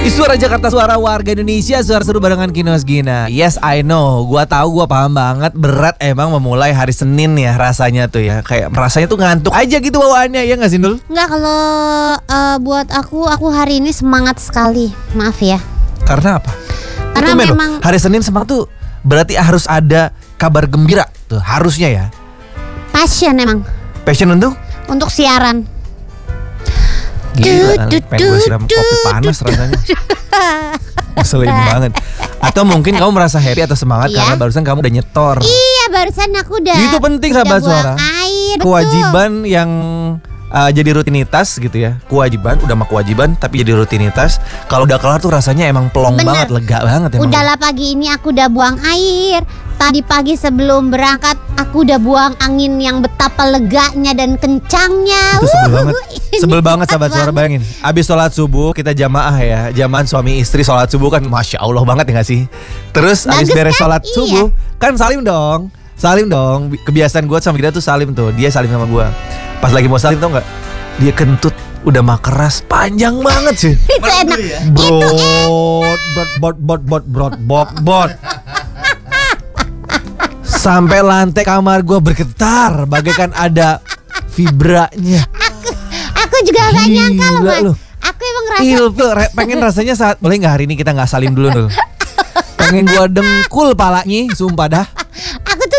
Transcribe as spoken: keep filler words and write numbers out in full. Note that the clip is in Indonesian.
Suara Jakarta, suara warga Indonesia, suara seru barengan Kinos Gina. Yes, I know. Gua tahu, gua paham banget. Berat emang memulai hari Senin ya rasanya tuh ya. Kayak rasanya tuh ngantuk aja gitu bawaannya, ya nggak sih Nul? Nggak, kalau uh, buat aku, aku hari ini semangat sekali. Maaf ya. Karena apa? Karena itu memang memang hari Senin semangat tuh berarti harus ada kabar gembira tuh, harusnya ya. passion emang Passion untuk? untuk siaran. Gila, pengen gue siram kopi panas rasanya. Ngeselin banget. Atau mungkin kamu merasa happy atau semangat Iya. karena barusan kamu udah nyetor. Iya, barusan aku udah. Itu penting udah sahabat buang suara. air, betul. Kewajiban yang uh, jadi rutinitas gitu ya. Kewajiban, udah mah kewajiban tapi jadi rutinitas. Kalau udah kelar tuh rasanya emang plong Bener. banget, lega banget emang. Udahlah, pagi ini aku udah buang air. Tadi pagi sebelum berangkat aku udah buang angin yang betapa leganya dan kencangnya. Itu sebel banget. Wuh, ini Sebel banget kuat sahabat suara, banget. bayangin. Abis sholat subuh kita jamaah ya. Jamaah suami istri sholat subuh kan Masya Allah banget ya gak sih? Terus abis Bagus beres kan? sholat Iya. subuh kan salim dong. Salim dong. Kebiasaan gue sama Gida tuh salim tuh. Dia salim sama gue. Pas lagi mau salim tau gak? Dia kentut udah mah keras panjang banget sih. Itu enak. Brot, bot, bot, bot, bot, bot, bot. Sampai lantai kamar gue bergetar bagaikan ada vibranya. Aku juga gak nyangka loh, Gila Mas. lu. Aku emang ngerasa Il tuh re- pengen rasanya saat boleh nggak hari ini kita nggak salim dulu dulu. Pengen gua dengkul palanya, sumpah dah.